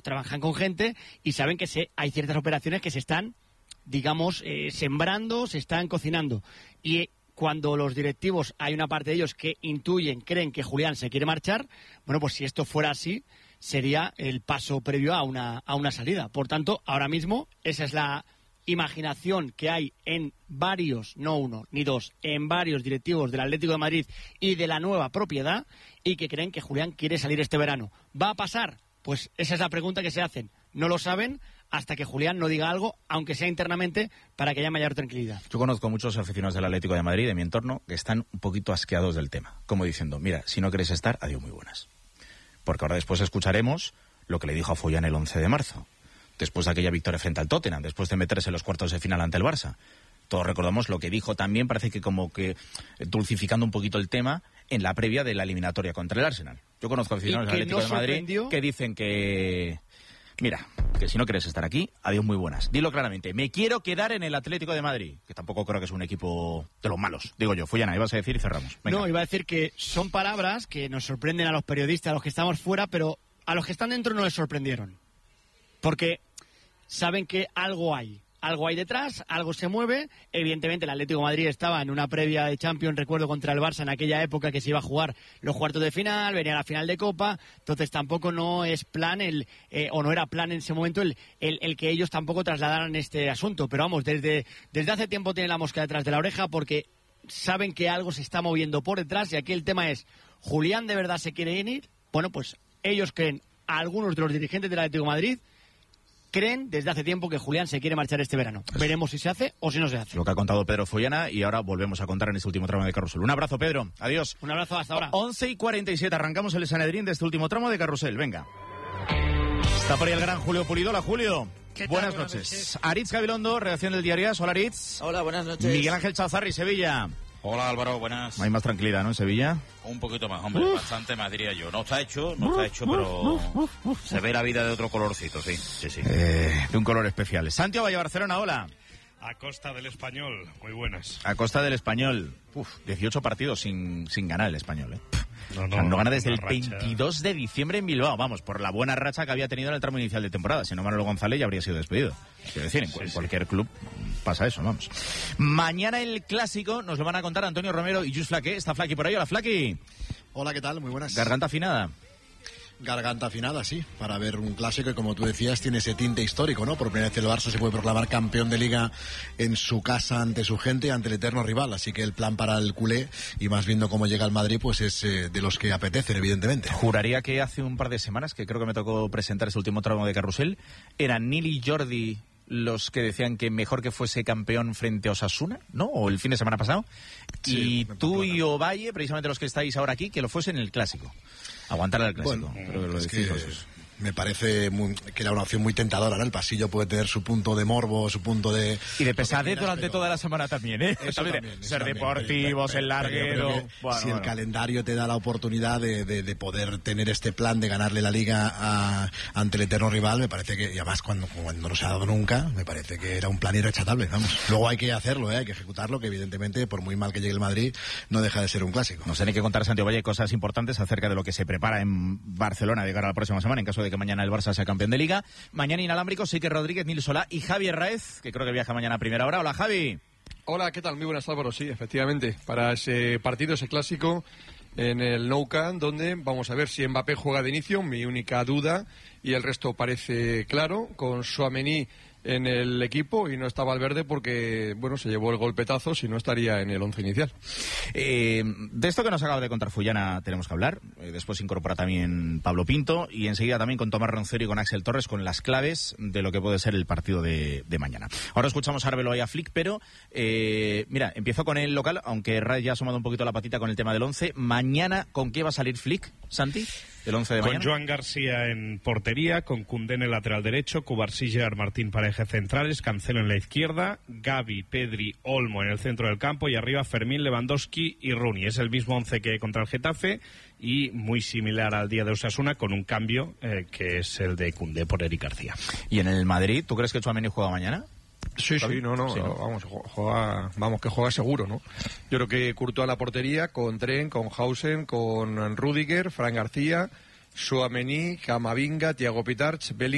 trabajan con gente y saben que hay ciertas operaciones que se están, digamos, sembrando, se están cocinando. Y cuando los directivos, hay una parte de ellos que creen que Julián se quiere marchar, bueno, pues si esto fuera así, sería el paso previo a una salida. Por tanto, ahora mismo, esa es la imaginación que hay en varios, no uno ni dos, en varios directivos del Atlético de Madrid y de la nueva propiedad, y que creen que Julián quiere salir este verano. ¿Va a pasar? Pues esa es la pregunta que se hacen. No lo saben hasta que Julián no diga algo, aunque sea internamente, para que haya mayor tranquilidad. Yo conozco muchos aficionados del Atlético de Madrid, de mi entorno, que están un poquito asqueados del tema, como diciendo, mira, si no quieres estar, adiós, muy buenas. Porque ahora después escucharemos lo que le dijo a Follán el 11 de marzo. Después de aquella victoria frente al Tottenham, después de meterse en los cuartos de final ante el Barça. Todos recordamos lo que dijo también, parece que como que dulcificando un poquito el tema, en la previa de la eliminatoria contra el Arsenal. Yo conozco aficionados del Atlético de Madrid que dicen que, mira, que si no quieres estar aquí, adiós, muy buenas. Dilo claramente, me quiero quedar en el Atlético de Madrid, que tampoco creo que es un equipo de los malos. Digo yo, Follana, ibas a decir y cerramos. Venga. No, iba a decir que son palabras que nos sorprenden a los periodistas, a los que estamos fuera, pero a los que están dentro no les sorprendieron. Porque saben que algo hay detrás, algo se mueve. Evidentemente el Atlético de Madrid estaba en una previa de Champions, recuerdo, contra el Barça en aquella época, que se iba a jugar los cuartos de final, venía la final de Copa, entonces tampoco no es plan o no era plan en ese momento el que ellos tampoco trasladaran este asunto. Pero vamos, desde hace tiempo tienen la mosca detrás de la oreja, porque saben que algo se está moviendo por detrás, y aquí el tema es, ¿Julián de verdad se quiere ir? Bueno, pues ellos creen, algunos de los dirigentes del Atlético de Madrid creen desde hace tiempo que Julián se quiere marchar este verano. Veremos si se hace o si no se hace. Lo que ha contado Pedro Follana, y ahora volvemos a contar en este último tramo de Carrusel. Un abrazo, Pedro. Adiós. Un abrazo, hasta ahora. 11:47, arrancamos el Sanedrín de este último tramo de Carrusel. Venga. Está por ahí el gran Julio Pulido. Hola, Julio. Buenas noches. Aritz Gabilondo, redacción del Diario AS. Hola, Aritz. Hola, buenas noches. Miguel Ángel Chazarri, Sevilla. Hola, Álvaro, buenas. Hay más tranquilidad, ¿no, en Sevilla? Un poquito más, hombre, bastante más, diría yo. No está hecho, pero se ve la vida de otro colorcito, sí. De un color especial. Santiago Valle, Barcelona, hola. A costa del Español, muy buenas. A costa del Español. 18 partidos sin ganar el Español, ¿eh? No gana desde el 22 de diciembre en Bilbao. Vamos, por la buena racha que había tenido en el tramo inicial de temporada. Si no, Manolo González ya habría sido despedido. Quiero decir, en cualquier club pasa eso, vamos. Mañana el clásico nos lo van a contar Antonio Romero y Just Flaque. ¿Está Flaque por ahí? Hola, Flaque. Hola, ¿qué tal? Muy buenas. Garganta afinada. Garganta afinada, sí, para ver un clásico que, como tú decías, tiene ese tinte histórico, ¿no? Por primera vez el Barça se puede proclamar campeón de Liga en su casa, ante su gente, ante el eterno rival, así que el plan para el culé, y más viendo cómo llega el Madrid, pues es de los que apetecen, evidentemente. Juraría que hace un par de semanas, que creo que me tocó presentar ese último tramo de Carrusel, eran Nil y Jordi los que decían que mejor que fuese campeón frente a Osasuna, ¿no? O el fin de semana pasado. Sí, y tú y Ovalle, precisamente los que estáis ahora aquí, que lo fuese en el clásico. Aguantar al clásico. Bueno, pero lo es que me parece que era una opción muy tentadora, ¿no? El pasillo puede tener su punto de morbo, su punto de... Y de pesadez durante toda la semana también, ¿eh? Eso también, ser deportivos, el larguero... Si el calendario te da la oportunidad de poder tener este plan de ganarle la Liga ante el eterno rival, me parece que, y además cuando no se ha dado nunca, me parece que era un plan irrechazable, vamos. Luego hay que hacerlo, hay que ejecutarlo, que evidentemente, por muy mal que llegue el Madrid, no deja de ser un clásico. Nos tiene que contar Santiago Valle cosas importantes acerca de lo que se prepara en Barcelona de cara a la próxima semana, en caso de que mañana el Barça sea campeón de Liga. Mañana inalámbricos, Iker Rodríguez, Nil Solá y Javier Raez, que creo que viaja mañana a primera hora. Hola, Javi. Hola, ¿qué tal? Muy buenas, Álvaro. Sí, efectivamente, para ese partido, ese clásico en el Nou Camp, donde vamos a ver si Mbappé juega de inicio, mi única duda, y el resto parece claro, con Tchouaméni en el equipo, y no está Valverde porque, bueno, se llevó el golpetazo, si no estaría en el 11 inicial. De esto que nos acaba de contar Fullana tenemos que hablar. Después se incorpora también Pablo Pinto, y enseguida también con Tomás Roncero y con Axel Torres, con las claves de lo que puede ser el partido de mañana. Ahora escuchamos a Arbeloa y a Flick, pero mira, empiezo con el local, aunque Ray ya ha asomado un poquito la patita con el tema del 11. Mañana, ¿con qué va a salir Flick, Santi? El 11 de mañana. Con Joan García en portería, con Koundé en el lateral derecho, Cubarsí, Gerard Martín para ejes centrales, Cancelo en la izquierda, Gavi, Pedri, Olmo en el centro del campo, y arriba Fermín, Lewandowski y Rooney. Es el mismo 11 que contra el Getafe, y muy similar al día de Osasuna, con un cambio que es el de Koundé por Eric García. ¿Y en el Madrid, tú crees que Tchouaméni juega mañana? Sí, no, vamos, que juega seguro, ¿no? Yo creo que Courtois a la portería, con Trent, con Hausen, con Rüdiger, Fran García, Tchouaméni, Camavinga, Thiago Pitarch, Bellingham.